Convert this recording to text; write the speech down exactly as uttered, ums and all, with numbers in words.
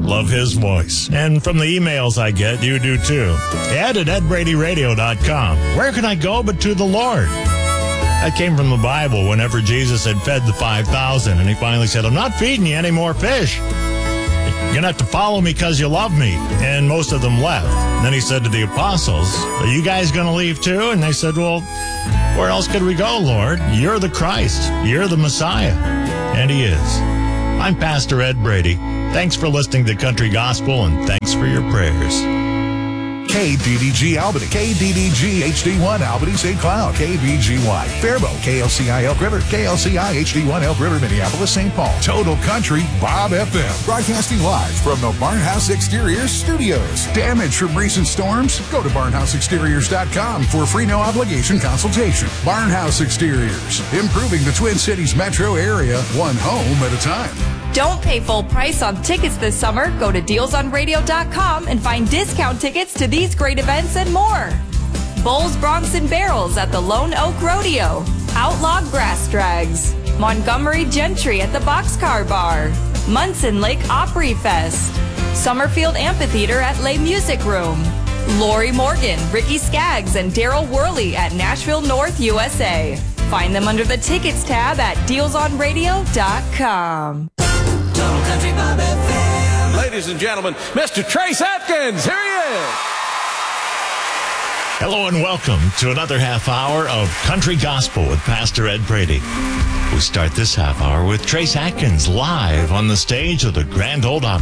Love his voice. And from the emails I get, you do too. Ed at ed brady radio dot com. Where can I go but to the Lord? That came from the Bible whenever Jesus had fed the five thousand, and he finally said, I'm not feeding you any more fish. You're going to have to follow me because you love me. And most of them left. And then he said to the apostles, are you guys going to leave too? And they said, well, where else could we go, Lord? You're the Christ. You're the Messiah. And he is. I'm Pastor Ed Brady. Thanks for listening to Country Gospel, and thanks for your prayers. K D D G Albany, K D D G H D one Albany Saint Cloud, K V G Y Faribault, K L C I Elk River, K L C I H D one Elk River, Minneapolis, Saint Paul. Total Country, Bob F M. Broadcasting live from the Barnhouse Exteriors Studios. Damage from recent storms? Go to barnhouse exteriors dot com for a free no obligation consultation. Barnhouse Exteriors, improving the Twin Cities metro area, one home at a time. Don't pay full price on tickets this summer. Go to deals on radio dot com and find discount tickets to these great events and more. Bulls, Broncs, and Barrels at the Lone Oak Rodeo. Outlaw Grass Drags. Montgomery Gentry at the Boxcar Bar. Munson Lake Opry Fest. Summerfield Amphitheater at Les Music Room. Lori Morgan, Ricky Skaggs, and Daryl Worley at Nashville North, U S A. Find them under the Tickets tab at deals on radio dot com. Total Country Bob F M. Ladies and gentlemen, Mister Trace Atkins, here he is. Hello and welcome to another half hour of Country Gospel with Pastor Ed Brady. We start this half hour with Trace Atkins live on the stage of the Grand Ole Opry.